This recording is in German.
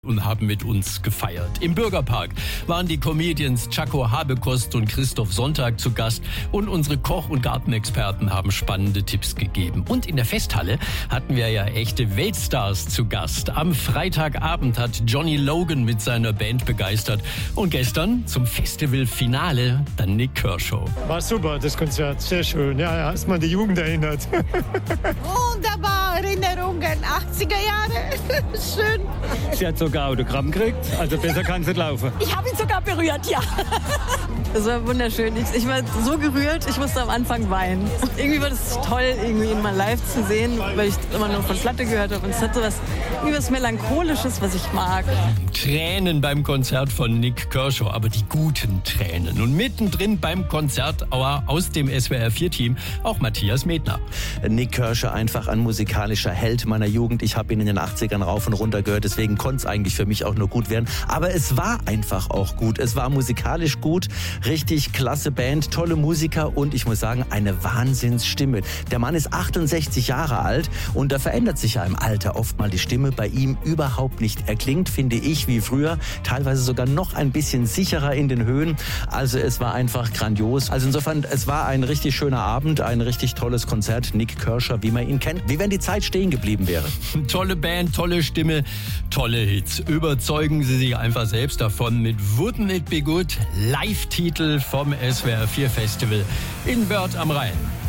und haben mit uns gefeiert. Im Bürgerpark waren die Comedians Chaco Habekost und Christoph Sonntag zu Gast und unsere Koch- und Gartenexperten haben spannende Tipps gegeben. Und in der Festhalle hatten wir ja echte Weltstars zu Gast. Am Freitagabend hat Johnny Logan mit seiner Band begeistert und gestern zum Festivalfinale dann Nik Kershaw. War super, das Konzert, sehr schön. Ja, ist mal die Jugend erinnert. Wunderbar, Erinnerungen, 80er Jahre, schön. Sie hat sogar Autogramm gekriegt, also besser kann sie laufen. Ich habe ihn sogar berührt, ja. Das war wunderschön. Ich war so gerührt, ich musste am Anfang weinen. Irgendwie war das toll, irgendwie ihn mal live zu sehen, weil ich immer nur von Platte gehört habe. Und es hat so was Melancholisches, was ich mag. Tränen beim Konzert von Nik Kershaw, aber die guten Tränen. Und mittendrin beim Konzert aus dem SWR4-Team auch Matthias Medner. Nik Kershaw einfach ein musikalischer Held meiner Jugend. Ich habe ihn in den 80ern rauf und runter gehört, deswegen konnte es eigentlich für mich auch nur gut werden. Aber es war einfach auch gut. Es war musikalisch gut, richtig klasse Band, tolle Musiker und ich muss sagen, eine Wahnsinnsstimme. Der Mann ist 68 Jahre alt und da verändert sich ja im Alter oft mal die Stimme. Bei ihm überhaupt nicht. Er klingt, finde ich, wie früher, teilweise sogar noch ein bisschen sicherer in den Höhen. Also es war einfach grandios. Also insofern, es war ein richtig schöner Abend, ein richtig tolles Konzert. Nik Kershaw, wie man ihn kennt. Wie wenn die Zeit stehen geblieben wäre. Tolle Band, tolle Stimme, tolle Hits. Überzeugen Sie sich einfach selbst davon mit Wouldn't It Be Good, Live-Titel vom SWR4 Festival in Börth am Rhein.